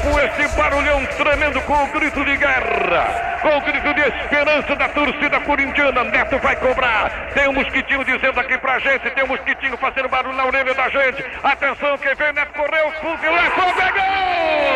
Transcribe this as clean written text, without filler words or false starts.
com esse barulhão tremendo, com o grito de guerra, com o grito de esperança da torcida corintiana. Neto vai cobrar. Tem um mosquitinho dizendo aqui pra gente, tem um mosquitinho fazendo barulho na orelha da gente. Atenção, quem vem, Neto correu, pegou!